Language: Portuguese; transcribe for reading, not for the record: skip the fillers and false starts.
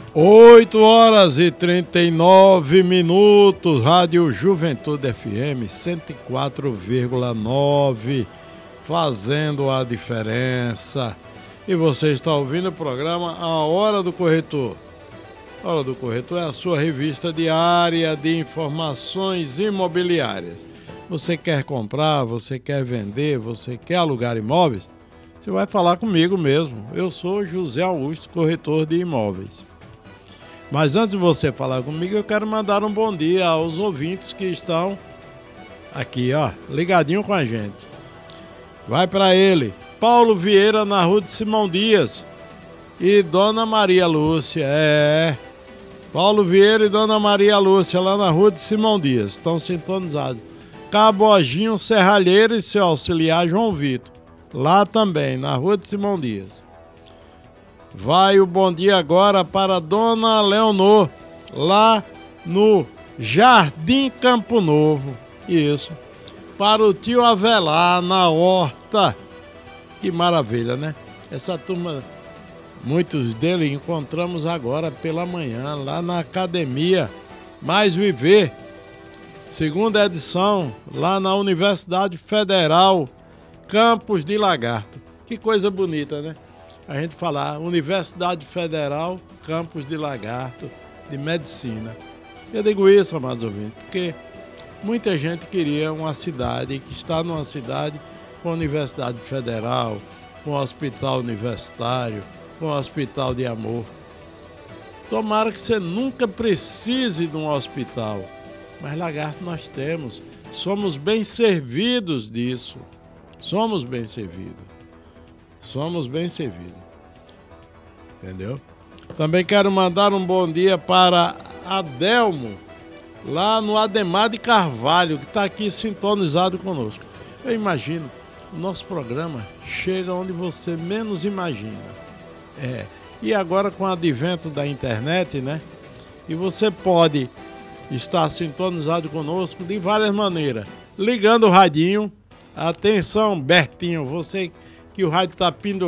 8h39, Rádio Juventude FM 104,9, fazendo a diferença. E você está ouvindo o programa A Hora do Corretor. A Hora do Corretor é a sua revista diária de informações imobiliárias. Você quer comprar, você quer vender, você quer alugar imóveis? Você vai falar comigo mesmo. Eu sou José Augusto, corretor de imóveis. Mas antes de você falar comigo, eu quero mandar um bom dia aos ouvintes que estão aqui, ligadinho com a gente. Vai para ele, Paulo Vieira, na Rua de Simão Dias, e Dona Maria Lúcia, Paulo Vieira e Dona Maria Lúcia, lá na Rua de Simão Dias, estão sintonizados. Caboginho Serralheiro e seu auxiliar João Vitor, lá também, na Rua de Simão Dias. Vai o bom dia agora para Dona Leonor, lá no Jardim Campo Novo. Isso. Para o tio Avelar, na Horta. Que maravilha, né? Essa turma, muitos deles encontramos agora pela manhã, lá na Academia Mais Viver. Segunda edição, lá na Universidade Federal Campos de Lagarto. Que coisa bonita, né? A gente falar Universidade Federal Campos de Lagarto de Medicina. Eu digo isso, amados ouvintes, porque muita gente queria uma cidade, que está numa cidade com Universidade Federal, com hospital universitário, com hospital de amor. Tomara que você nunca precise de um hospital, mas Lagarto nós temos. Somos bem servidos disso. Somos bem servidos. Somos bem servidos. Entendeu? Também quero mandar um bom dia para Adelmo, lá no Ademar de Carvalho, que está aqui sintonizado conosco. Eu imagino, o nosso programa chega onde você menos imagina. E agora com o advento da internet, né? E você pode estar sintonizado conosco de várias maneiras. Ligando o radinho. Atenção, Bertinho, você que o rádio está pendurado.